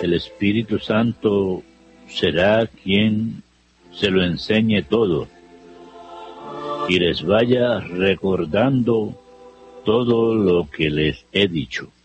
El Espíritu Santo será quien se lo enseñe todo y les vaya recordando todo lo que les he dicho.